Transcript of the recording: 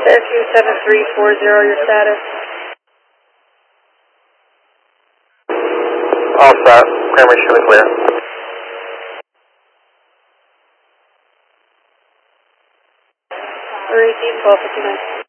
Airview 7340, your status. All set. Primary should be clear. We're 18, 1259.